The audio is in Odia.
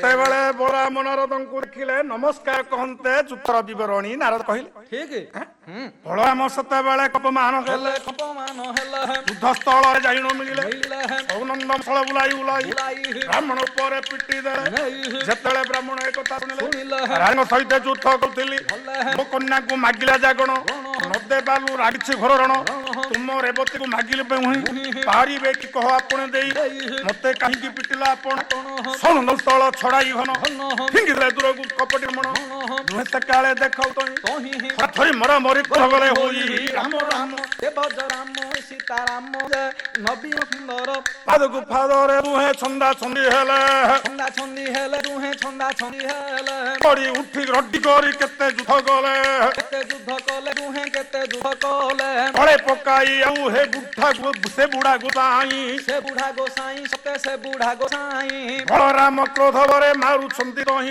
ଯେତେବେଳେ ବଳରାମ ନାରଦଙ୍କୁ ଦେଖିଲେ ନମସ୍କାର କହନ୍ତେ ଯୁଦ୍ଧର ବିବରଣୀ ନାରଦ କହିଲେ। ଠିକ ବଳରାମ ସେତେବେଳେ କପମାନ ହେଲେ ଯୁଦ୍ଧ ସ୍ଥଳରେ ଯାଇ ନ ମିଳିଲେ ସୌନନ୍ଦ ଫଳ ବୁଲାଇ ବୁଲାଇ ବ୍ରାହ୍ମଣ ଉପରେ ପିଟି ଦେଲେ। ଯେତେବେଳେ ବ୍ରାହ୍ମଣ ଏକଥା ଶୁଣିଲେ ରାଙ୍କ ସହିତ ଯୁଦ୍ଧ କରୁଥିଲି ମୋ କନ୍ୟାକୁ ମାଗିଲା ଜାଗଣ ନଦେବାଲୁ ରାଗିଛି ଘରରଣ ତୁମ ରେବତୀକୁ ମାଗିଲେ ପାରିବେ କି କହ ଆପଣ ଦେଇ ମତେ କାହିଁକି ପିଟିଲା ଆପଣ ସୌନନ୍ଦ ସ୍ଥଳ ଛଡାଇ ଘନ ଫିଙ୍ଗିଲେ ଦୂରକୁ କପଟି ମଣ ନୁହେଁ ସେ କାଳେ ଦେଖ ଥରି ମରା ମରି ଗଲେ ହୋଇ ରାମ ରାମ ଦେବଜ ରାମ ସୀତାରାମ ନବୀନ ସୁନ୍ଦର ପାଦକୁ ପାଦରେ ଦୁହେଁ ଛନ୍ଦା ଛନ୍ଦି ହେଲେ ଦୁହେଁ ଛନ୍ଦା ଛନ୍ଦି ହେଲେ ପଡ଼ି ଉଠି ରଡି କରି କେତେ ଯୁଦ୍ଧ କଲେ ଦୁହେଁ କେତେ ଯୁଦ୍ଧ କଲେ ତଳେ ପକାଇ ଆଉ ହେ ବୁଢା ସେ ବୁଢା ଗୋସାଇଁ ସତେ ସେ ବୁଢା ଗୋସାଇଁ ବଳରାମ କ୍ରୋଧରେ ମାରୁଛନ୍ତି ତହିଁ